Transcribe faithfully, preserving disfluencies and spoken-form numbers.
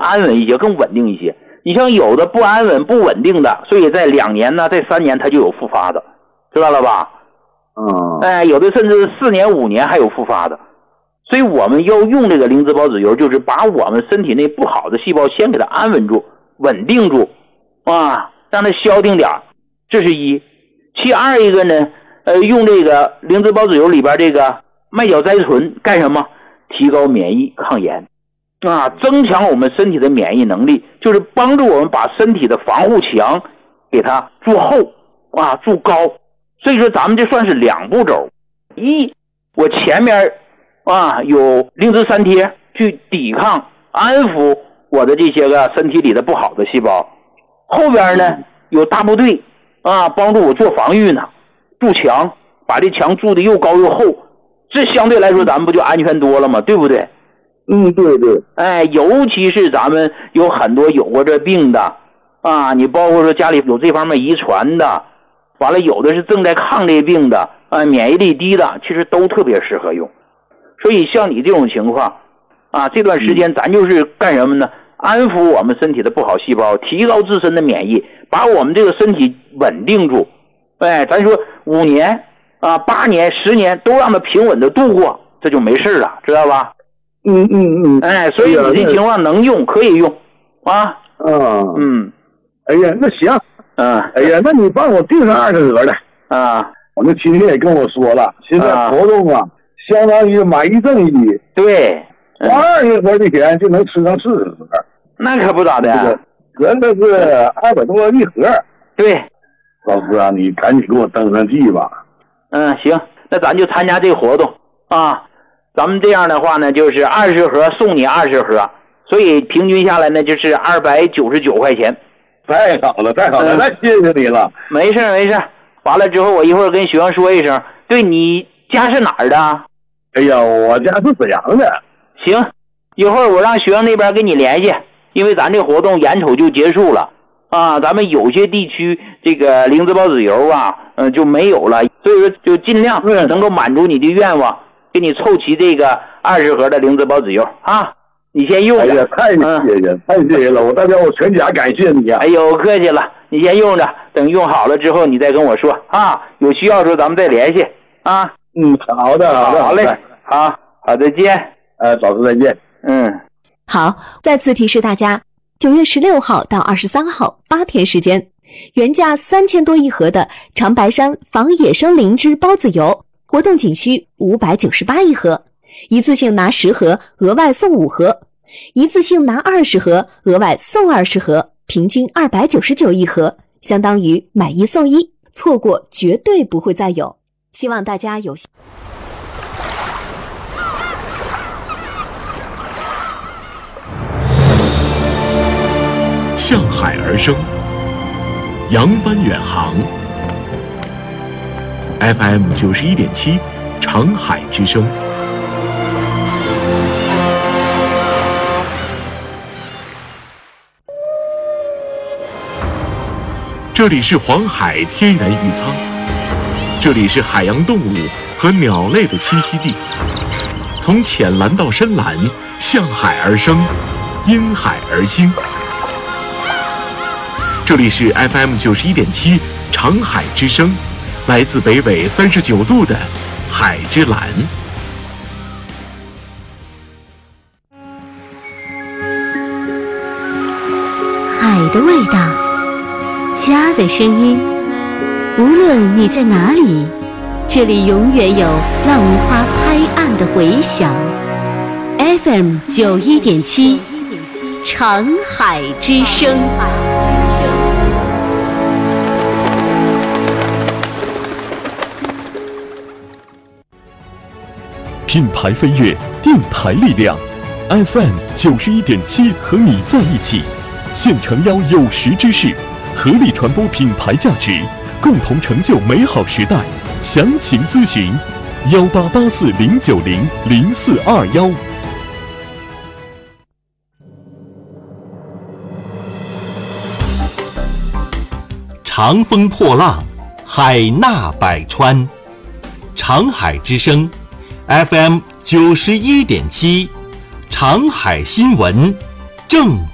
安稳一些，更稳定一些。你像有的不安稳不稳定的，所以在两年呢，在三年它就有复发的，知道了吧？ 嗯， 哎，有的甚至四年五年还有复发的。所以我们要用这个灵芝孢子油，就是把我们身体内不好的细胞先给它安稳住，稳定住啊，让它消停点，这是一。其二一个呢，呃，用这个灵芝孢子油里边这个麦角甾醇干什么？提高免疫抗炎啊，增强我们身体的免疫能力，就是帮助我们把身体的防护墙给它筑厚啊，筑高。所以说咱们这算是两步骤，一我前面啊有灵芝三贴去抵抗安抚我的这些个身体里的不好的细胞，后边呢有大部队啊帮助我做防御呢，筑墙，把这墙筑的又高又厚，这相对来说咱们不就安全多了吗？对不对？ 嗯，对对。 哎，尤其是咱们有很多有过这病的啊，你包括说家里有这方面遗传的，完了有的是正在抗这病的啊，免疫力低的，其实都特别适合用。所以像你这种情况啊，这段时间咱就是干什么呢？安抚我们身体的不好细胞，提高自身的免疫，把我们这个身体稳定住。哎，咱说五年啊、八年、十年都让它平稳的度过，这就没事了，知道吧？ 嗯嗯嗯。 哎，所以你这情况能用可以用啊。 嗯嗯。 哎呀，那行。 嗯。 哎呀，那你帮我订上二十盒的啊。 我那亲戚也跟我说了，现在活动啊，相当于买一赠一。 对。 花二十盒的钱就能吃上四十盒。 那可不咋的。 合着是二百多一盒。 对。 老师啊，你赶紧给我登上记吧。 嗯，行，那咱就参加这个活动啊。咱们这样的话呢，就是二十盒送你二十盒，所以平均下来呢就是二百九十九块钱。 太好了，太好了，嗯、那谢谢你了。 没事没事，完了之后我一会儿跟学生说一声。对，你家是哪儿的？ 哎呀，我家是沈阳的。 行，一会儿我让学生那边跟你联系，因为咱这活动眼瞅就结束了啊，咱们有些地区这个灵芝孢子油啊，嗯、呃、就没有了，所以说就尽量能够满足你的愿望。给你凑齐这个二十盒的灵芝孢子油啊，你先用着。 哎呀，太谢谢，嗯、太谢谢了！我代表我全家感谢你啊！ 哎呦，客气了，你先用着，等用好了之后你再跟我说啊，有需要的时候咱们再联系啊。 嗯，好的，好的， 好嘞，好，好，再见。 呃，老师再见。 嗯， 好，再次提示大家，九月十六号到二十三号八天时间，原价三千多一盒的长白山防野生灵芝孢子油。活动仅需五百九十八一盒，一次性拿十盒，额外送五盒；一次性拿二十盒，额外送二十盒，平均二百九十九一盒，相当于买一送一，错过绝对不会再有。希望大家有。 向海而生，扬帆远航。F M 九十一点七，长海之声。这里是黄海天然渔仓，这里是海洋动物和鸟类的栖息地。从浅蓝到深蓝，向海而生，因海而兴。这里是 F M 九十一点七，长海之声。来自北纬三十九度的海之蓝。 海的味道，家的声音，无论你在哪里，这里永远有浪花拍岸的回响。F M 九一点七，长海之声。 品牌飞跃，电台力量 ，F M 九十一点七和你在一起，现诚邀有识之士，合力传播品牌价值，共同成就美好时代。详情咨询幺八八四零九零零四二幺。 长风破浪，海纳百川，长海之声。F M 九十一点七，长海新闻正